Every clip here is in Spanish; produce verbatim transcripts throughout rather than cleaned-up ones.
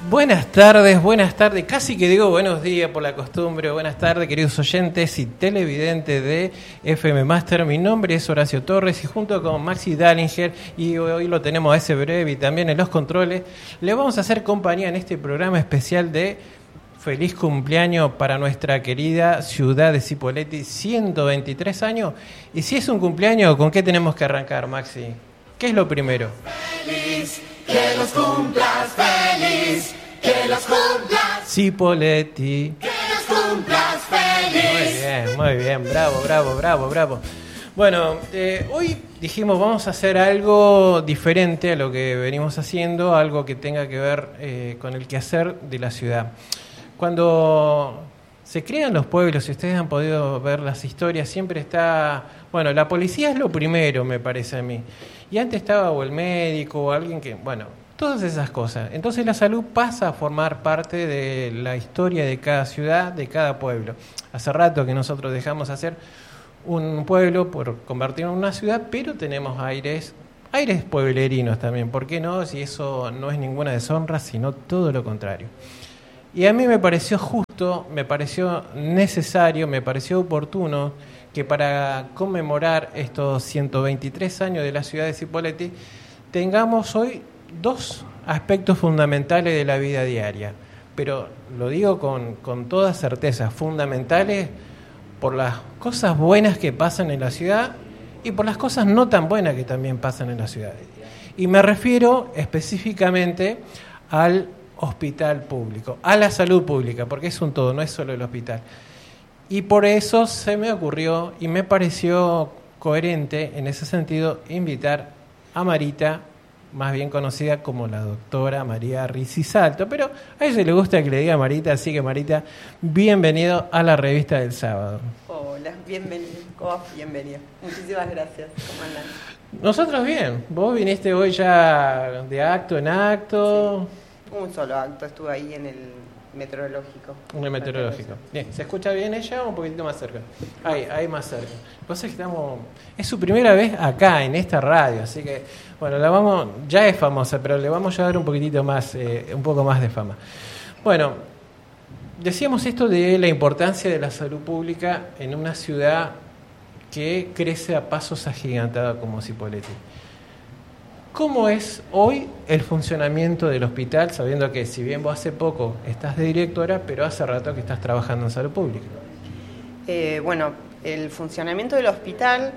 Buenas tardes, buenas tardes, casi que digo buenos días por la costumbre. Buenas tardes, queridos oyentes y televidentes de F M Master. Mi nombre es Horacio Torres y junto con Maxi Dallinger, y hoy lo tenemos a ese breve y también en los controles, le vamos a hacer compañía en este programa especial de feliz cumpleaños para nuestra querida ciudad de Cipolletti, ciento veintitrés años. Y si es un cumpleaños, ¿con qué tenemos que arrancar, Maxi? ¿Qué es lo primero? Feliz, que los cumplas feliz, que los cumplas Cipolletti. Que los cumplas feliz. Muy bien, muy bien, bravo, bravo, bravo, bravo. Bueno, eh, hoy dijimos vamos a hacer algo diferente a lo que venimos haciendo, algo que tenga que ver eh, con el quehacer de la ciudad. Cuando se crean los pueblos, si ustedes han podido ver las historias, siempre está, bueno, la policía es lo primero, me parece a mí. Y antes estaba o el médico o alguien que, bueno, todas esas cosas. Entonces la salud pasa a formar parte de la historia de cada ciudad, de cada pueblo. Hace rato que nosotros dejamos hacer un pueblo por convertirlo en una ciudad, pero tenemos aires, aires pueblerinos también. ¿Por qué no? Si eso no es ninguna deshonra, sino todo lo contrario. Y a mí me pareció justo, me pareció necesario, me pareció oportuno que para conmemorar estos ciento veintitrés años de la ciudad de Cipolletti tengamos hoy dos aspectos fundamentales de la vida diaria. Pero lo digo con, con toda certeza, fundamentales por las cosas buenas que pasan en la ciudad y por las cosas no tan buenas que también pasan en la ciudad. Y me refiero específicamente al hospital público, a la salud pública, porque es un todo, no es solo el hospital. Y por eso se me ocurrió y me pareció coherente en ese sentido invitar a Marita, más bien conocida como la doctora María Rizzi Salto, pero a ella le gusta que le diga Marita, así que Marita, bienvenido a la revista del sábado. Hola, bienvenido, oh, bienvenido. Muchísimas gracias, ¿cómo andan? Nosotros bien, vos viniste hoy ya de acto en acto. Sí. Un solo acto, estuve ahí en el meteorológico. En el meteorológico. Bien, ¿se escucha bien ella o un poquitito más cerca? Ahí, ahí más cerca. Lo que pasa es que estamos, es su primera vez acá, en esta radio, así que, bueno, la vamos, ya es famosa, pero le vamos a dar un poquitito más, eh, un poco más de fama. Bueno, decíamos esto de la importancia de la salud pública en una ciudad que crece a pasos agigantados como Cipolletti. ¿Cómo es hoy el funcionamiento del hospital, sabiendo que si bien vos hace poco estás de directora, pero hace rato que estás trabajando en salud pública? Eh, bueno, el funcionamiento del hospital,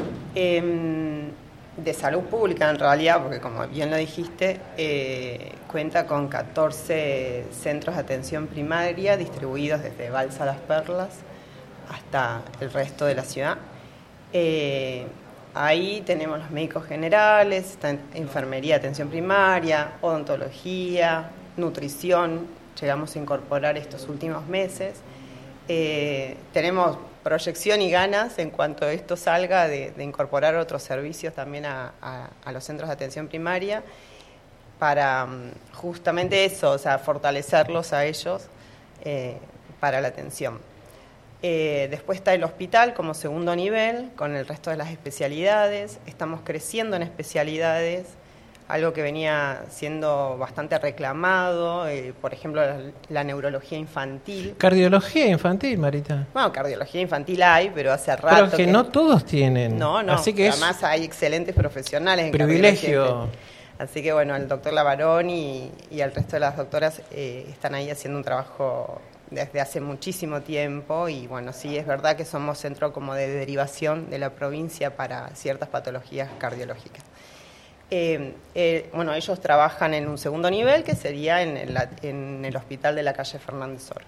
eh, de salud pública en realidad, porque como bien lo dijiste, eh, cuenta con catorce centros de atención primaria distribuidos desde Balsa Las Perlas hasta el resto de la ciudad. Eh, Ahí tenemos los médicos generales, está enfermería, atención primaria, odontología, nutrición, llegamos a incorporar estos últimos meses. Eh, tenemos proyección y ganas en cuanto esto salga de, de incorporar otros servicios también a, a, a los centros de atención primaria para justamente eso, o sea, fortalecerlos a ellos eh, para la atención. Eh, después está el hospital como segundo nivel, con el resto de las especialidades. Estamos creciendo en especialidades, algo que venía siendo bastante reclamado, eh, por ejemplo, la, la neurología infantil. ¿Cardiología infantil, Marita? Bueno, cardiología infantil hay, pero hace rato Pero es que, que no todos tienen. No, no, así que además es hay excelentes profesionales en privilegio. Así que bueno, el doctor Lavarón y, y el resto de las doctoras eh, están ahí haciendo un trabajo desde hace muchísimo tiempo y bueno, sí es verdad que somos centro como de derivación de la provincia para ciertas patologías cardiológicas. Eh, eh, bueno, ellos trabajan en un segundo nivel que sería en el, en el hospital de la calle Fernández Oro.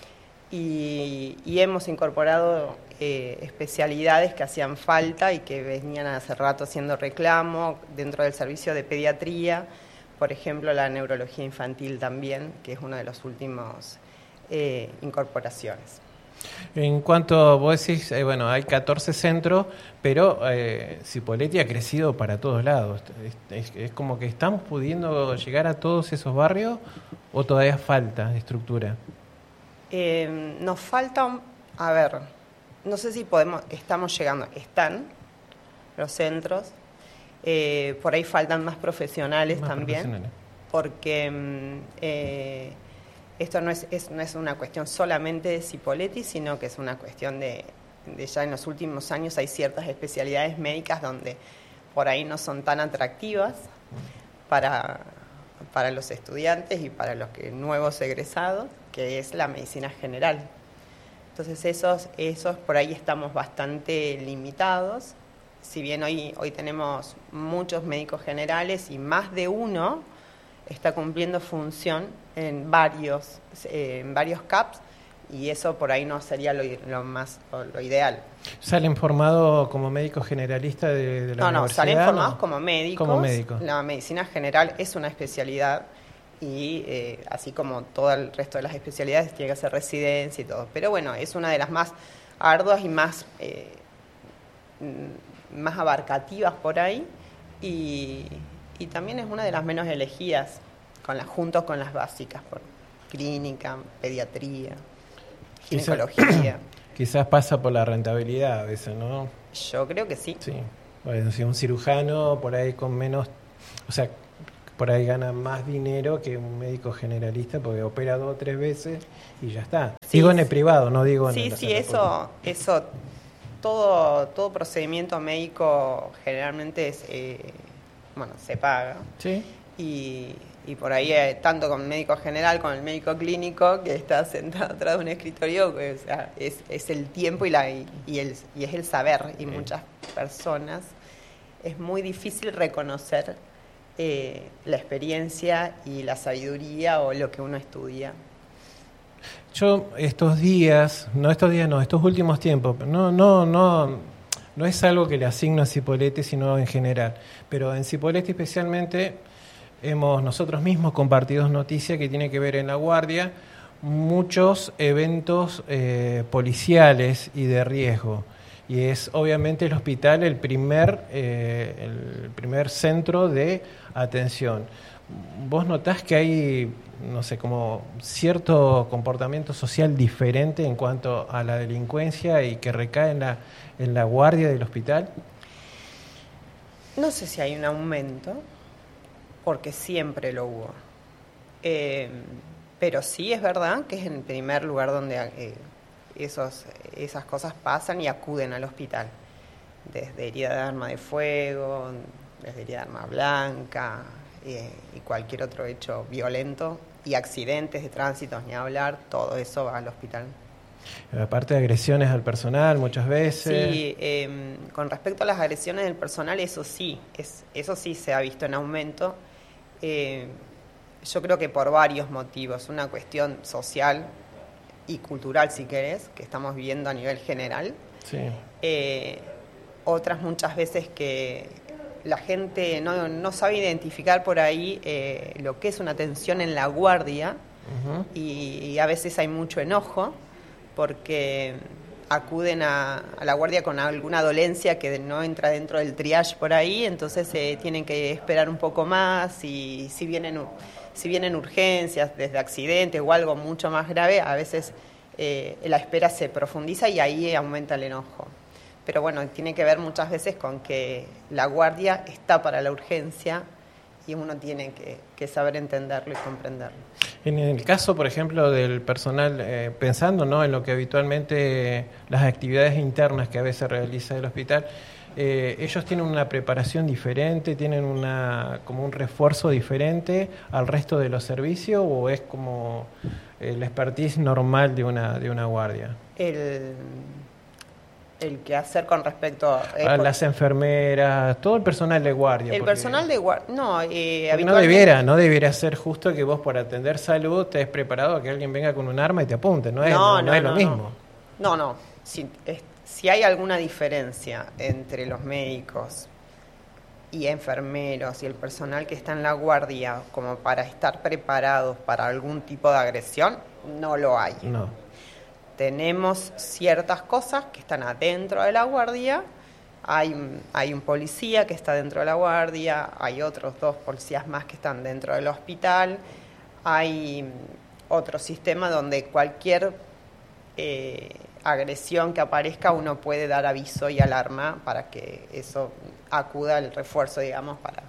Y, y hemos incorporado eh, especialidades que hacían falta y que venían hace rato haciendo reclamo dentro del servicio de pediatría, por ejemplo la neurología infantil también, que es uno de los últimos Eh, incorporaciones. En cuanto vos decís, eh, bueno, hay catorce centros, pero eh, Cipolletti ha crecido para todos lados. Es, es, es como que estamos pudiendo llegar a todos esos barrios o todavía falta estructura. Eh, nos falta, a ver, no sé si podemos, estamos llegando, están los centros, eh, por ahí faltan más profesionales más también. Profesionales. porque eh, esto no es, es, no es una cuestión solamente de Cipolletti, sino que es una cuestión de, de ya en los últimos años hay ciertas especialidades médicas donde por ahí no son tan atractivas para, para los estudiantes y para los que, nuevos egresados, que es la medicina general. Entonces esos, esos por ahí estamos bastante limitados, si bien hoy, hoy tenemos muchos médicos generales y más de uno está cumpliendo función en varios, eh, en varios C A Ps, y eso por ahí no sería lo, lo más lo ideal. ¿Salen formados como médicos generalistas de, de la no, universidad? No, salen formados ¿no? como médicos. Como médicos. La medicina general es una especialidad y eh, así como todo el resto de las especialidades tiene que hacer residencia y todo. Pero bueno, es una de las más arduas y más, eh, más abarcativas por ahí, y... y también es una de las menos elegidas, con las, junto con las básicas, por clínica, pediatría, ginecología. Quizás, quizás pasa por la rentabilidad a veces, ¿no? Yo creo que sí. Sí. Bueno, si un cirujano por ahí con menos, o sea, por ahí gana más dinero que un médico generalista porque opera dos o tres veces y ya está. Sí, digo sí. en el privado, no digo en sí, el... Sí, sí, eso, eso, todo, todo procedimiento médico generalmente es... Eh, bueno, se paga. Sí. Y, y por ahí, eh, tanto con el médico general, con el médico clínico, que está sentado atrás de un escritorio, pues, o sea, es, es el tiempo y, la, y, y, el, y es el saber. Y sí. Muchas personas es muy difícil reconocer eh, la experiencia y la sabiduría o lo que uno estudia. Yo estos días, no estos días, no, estos últimos tiempos, no, no, no... No es algo que le asigno a Cipolletti, sino en general. Pero en Cipolletti especialmente hemos nosotros mismos compartido noticias que tienen que ver en La Guardia, muchos eventos eh, policiales y de riesgo. Y es obviamente el hospital el primer, eh, el primer centro de atención. ¿Vos notás que hay, no sé, como cierto comportamiento social diferente en cuanto a la delincuencia y que recae en la, en la guardia del hospital? No sé si hay un aumento, porque siempre lo hubo. Eh, pero sí es verdad que es en el primer lugar donde eh, esos, esas cosas pasan y acuden al hospital. Desde herida de arma de fuego, desde herida de arma blanca... Eh, y cualquier otro hecho violento y accidentes de tránsito, ni hablar, todo eso va al hospital. Aparte de agresiones al personal muchas veces. Sí, eh, con respecto a las agresiones del personal, eso sí, es, eso sí se ha visto en aumento. Eh, yo creo que por varios motivos, una cuestión social y cultural, si querés, que estamos viviendo a nivel general. Sí. Eh, otras muchas veces que la gente no, no sabe identificar por ahí eh, lo que es una tensión en la guardia, uh-huh. y, y a veces hay mucho enojo porque acuden a, a la guardia con alguna dolencia que no entra dentro del triage por ahí, entonces eh, tienen que esperar un poco más, y si vienen, si vienen urgencias desde accidentes o algo mucho más grave, a veces eh, la espera se profundiza y ahí aumenta el enojo. Pero bueno, tiene que ver muchas veces con que la guardia está para la urgencia y uno tiene que, que saber entenderlo y comprenderlo. En el caso, por ejemplo, del personal, eh, pensando, ¿no?, en lo que habitualmente las actividades internas que a veces realiza el hospital, eh, ellos tienen una preparación diferente, tienen una como un refuerzo diferente al resto de los servicios, o es como el expertise normal de una de una guardia. El el que hacer con respecto a, eh, a las enfermeras, todo el personal de guardia. El personal de guardia, no, eh, habitualmente... no debiera, no debiera ser justo que vos por atender salud estés preparado a que alguien venga con un arma y te apunte, no es, no, no, no, no es lo no, mismo. No, no, si, es, si hay alguna diferencia entre los médicos y enfermeros y el personal que está en la guardia como para estar preparados para algún tipo de agresión, no lo hay. No. Tenemos ciertas cosas que están adentro de la guardia, hay, hay un policía que está dentro de la guardia, hay otros dos policías más que están dentro del hospital, hay otro sistema donde cualquier eh, agresión que aparezca uno puede dar aviso y alarma para que eso acuda al refuerzo, digamos, para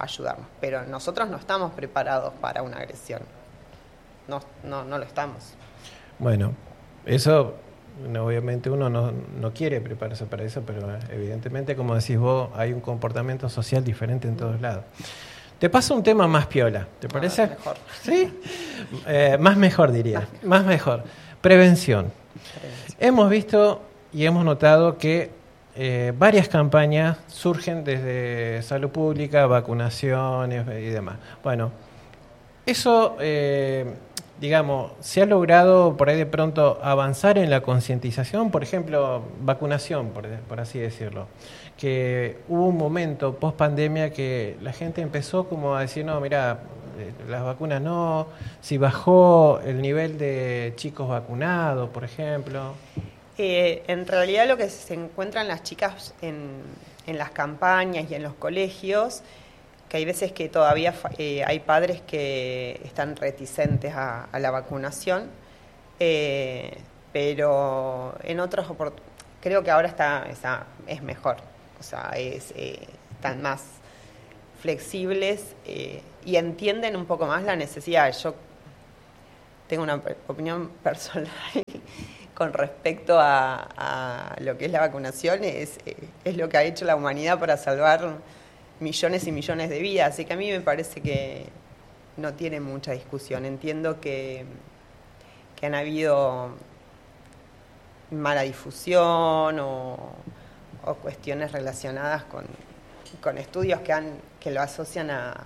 ayudarnos. Pero nosotros no estamos preparados para una agresión. No, no, no lo estamos. Bueno, eso no, obviamente uno no, no quiere prepararse para eso, pero evidentemente, como decís vos, hay un comportamiento social diferente en todos lados. Te paso un tema más piola, ¿te parece? Ah, mejor. ¿Sí? Eh, más mejor diría, más mejor. más mejor. Prevención. Prevención. Hemos visto y hemos notado que eh, varias campañas surgen desde salud pública, vacunaciones y demás. Bueno, eso, eh, digamos, se ha logrado por ahí de pronto avanzar en la concientización, por ejemplo, vacunación, por, por así decirlo. Que hubo un momento post pandemia que la gente empezó como a decir, no, mira, las vacunas no, si bajó el nivel de chicos vacunados, por ejemplo. Eh, en realidad lo que se encuentran las chicas en, en las campañas y en los colegios, que hay veces que todavía eh, hay padres que están reticentes a, a la vacunación, eh, pero en otros oportunidades, creo que ahora está, está es mejor. O sea, es, eh, están más flexibles eh, y entienden un poco más la necesidad. Yo tengo una opinión personal con respecto a, a lo que es la vacunación, es, es lo que ha hecho la humanidad para salvar millones y millones de vidas. Así que a mí me parece que no tiene mucha discusión. Entiendo que, que han habido mala difusión o... o cuestiones relacionadas con, con estudios que han que lo asocian a,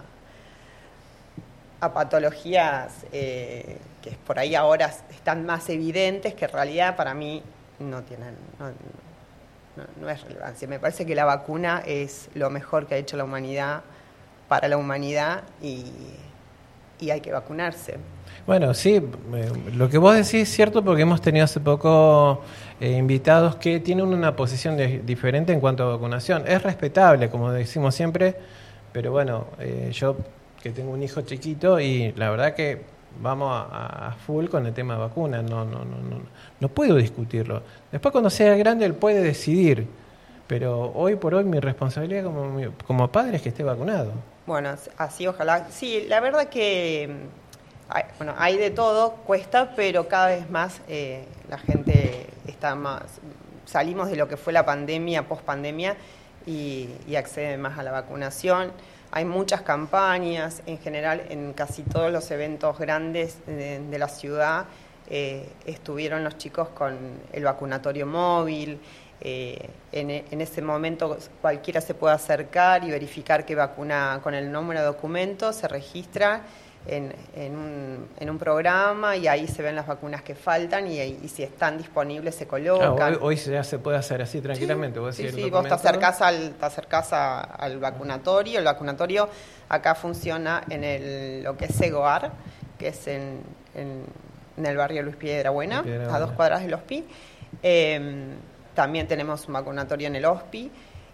a patologías eh, que por ahí ahora están más evidentes, que en realidad para mí no tienen no, no, no es relevancia. Me parece que la vacuna es lo mejor que ha hecho la humanidad para la humanidad y, y hay que vacunarse. Bueno, sí, eh, lo que vos decís es cierto porque hemos tenido hace poco eh, invitados que tienen una posición de, diferente en cuanto a vacunación. Es respetable, como decimos siempre, pero bueno, eh, yo que tengo un hijo chiquito y la verdad que vamos a, a full con el tema de vacuna, no, no, no, no, no puedo discutirlo. Después cuando sea grande él puede decidir, pero hoy por hoy mi responsabilidad como, como padre es que esté vacunado. Bueno, así ojalá. Sí, la verdad que... Hay, bueno, hay de todo, cuesta, pero cada vez más eh, la gente está más... Salimos de lo que fue la pandemia, post-pandemia, y, y accede más a la vacunación. Hay muchas campañas, en general, en casi todos los eventos grandes de, de la ciudad, eh, estuvieron los chicos con el vacunatorio móvil. Eh, en, en ese momento cualquiera se puede acercar y verificar qué vacuna con el número de documento, se registra En, en, un, en un programa y ahí se ven las vacunas que faltan y, y si están disponibles se colocan. Ah, hoy, hoy ya se puede hacer así tranquilamente. Sí, vos, sí, sí, vos te acercás, al, te acercás a, al vacunatorio. El vacunatorio acá funciona en el, lo que es Segoar, que es en, en, en el barrio Luis Piedrabuena, Piedrabuena, a dos cuadras del Hospi. Eh, también tenemos un vacunatorio en el Hospi.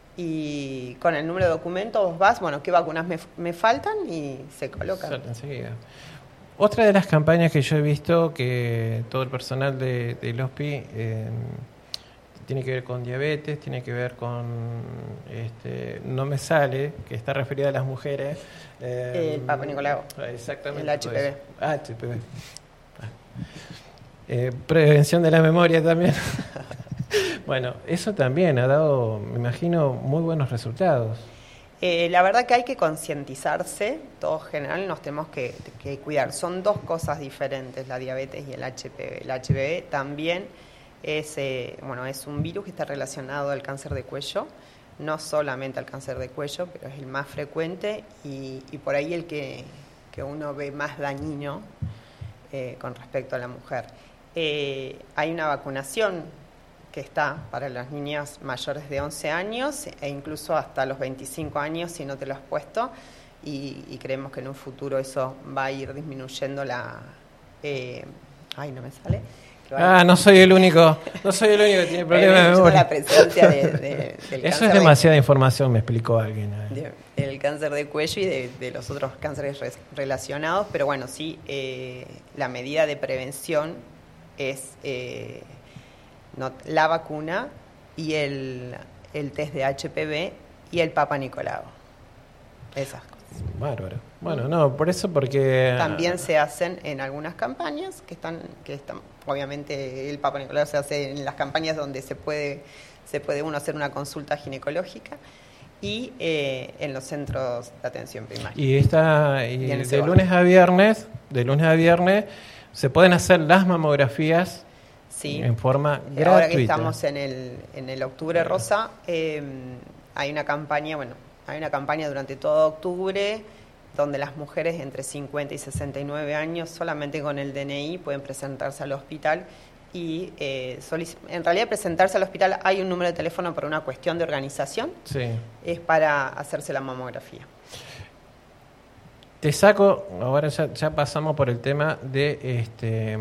Y con el número de documentos vos vas, bueno, qué vacunas me, me faltan y se colocan. Enseguida. Otra de las campañas que yo he visto que todo el personal de, de Hospi eh, tiene que ver con diabetes, tiene que ver con, este, no me sale, que está referida a las mujeres. Eh, el Papa Nicolau. Exactamente. El H P V. Ah, H P V. Ah. Eh, prevención de la memoria también. Bueno, eso también ha dado, me imagino, muy buenos resultados. Eh, la verdad que hay que concientizarse, todos en general nos tenemos que, que cuidar. Son dos cosas diferentes, la diabetes y el H P V. El H P V también es, eh, bueno, es un virus que está relacionado al cáncer de cuello, no solamente al cáncer de cuello, pero es el más frecuente y, y por ahí el que, que uno ve más dañino eh, con respecto a la mujer. Eh, hay una vacunación que está para las niñas mayores de once años e incluso hasta los veinticinco años si no te lo has puesto y, y creemos que en un futuro eso va a ir disminuyendo la... Eh, ay, no me sale. Ah, no soy el único, no soy el único que tiene problemas de memoria. La presencia de, de, del Eso es demasiada de, información, me explicó alguien. De, del cáncer de cuello y de, de los otros cánceres re, relacionados, pero bueno, sí, eh, la medida de prevención es... Eh, No, la vacuna y el, el test de H P V y el Papa Nicolau. Esas cosas. Bárbaro. Bueno, no, por eso porque... También se hacen en algunas campañas, que están, que están, obviamente el Papa Nicolau se hace en las campañas donde se puede, se puede uno hacer una consulta ginecológica y eh, en los centros de atención primaria. Y esta, y Y de lunes a viernes, de lunes a viernes, se pueden hacer las mamografías Sí. en forma gratuita. Ahora que estamos en el, en el Octubre Rosa, eh, hay una campaña, bueno, hay una campaña durante todo octubre donde las mujeres entre cincuenta y sesenta y nueve años solamente con el D N I pueden presentarse al hospital y eh, solic- en realidad presentarse al hospital hay un número de teléfono por una cuestión de organización, Sí. es para hacerse la mamografía. Te saco, ahora ya, ya pasamos por el tema de este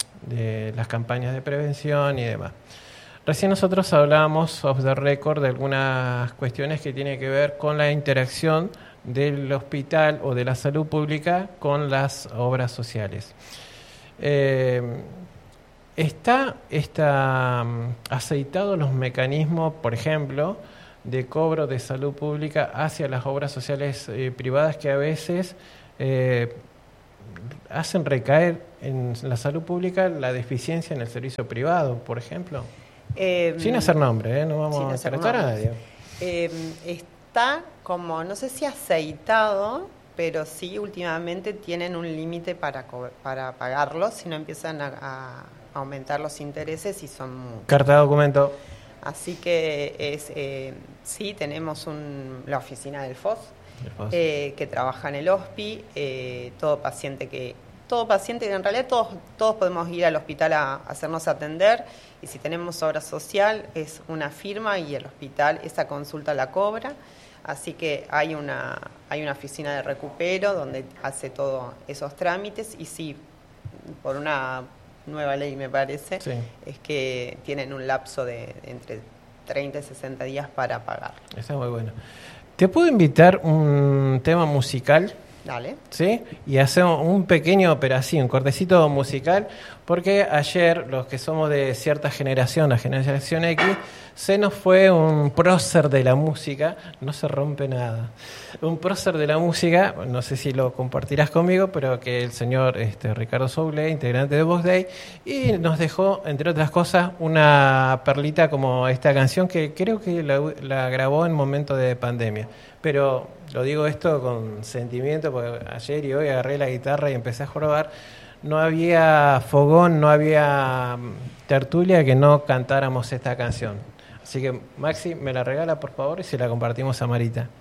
de las campañas de prevención y demás. Recién nosotros hablábamos off the record de algunas cuestiones que tienen que ver con la interacción del hospital o de la salud pública con las obras sociales. Eh, ¿Está, está um, aceitado los mecanismos, por ejemplo, de cobro de salud pública hacia las obras sociales eh, privadas que a veces eh, hacen recaer en la salud pública la deficiencia en el servicio privado, por ejemplo? Eh, Sin hacer nombre, ¿eh? No vamos sin a hacer tratar a nombres. nadie. Eh, está como, no sé si aceitado, pero sí últimamente tienen un límite para, co- para pagarlo, si no empiezan a, a aumentar los intereses y son muchos. Carta de documento. Así que es eh, sí, tenemos un, la oficina del F O S, Del F O S. eh, que trabaja en el hospi, eh, todo paciente que... Todo paciente, en realidad todos, todos podemos ir al hospital a, a hacernos atender y si tenemos obra social es una firma y el hospital esa consulta la cobra, así que hay una, hay una oficina de recupero donde hace todos esos trámites y sí, por una nueva ley me parece, Sí. es que tienen un lapso de entre treinta y sesenta días para pagar. Está muy bueno. ¿Te puedo invitar un tema musical? Dale. ¿Sí? Y hacemos un pequeño operación, un cortecito musical, porque ayer los que somos de cierta generación, la generación X, se nos fue un prócer de la música, no se rompe nada, un prócer de la música, no sé si lo compartirás conmigo, pero que el señor este, Ricardo Soule, integrante de Vox Day, y nos dejó, entre otras cosas, una perlita como esta canción que creo que la, la grabó en momento de pandemia, pero lo digo esto con sentimiento porque ayer y hoy agarré la guitarra y empecé a jorobar. No había fogón, no había tertulia que no cantáramos esta canción. Así que Maxi, me la regala por favor y se la compartimos a Marita.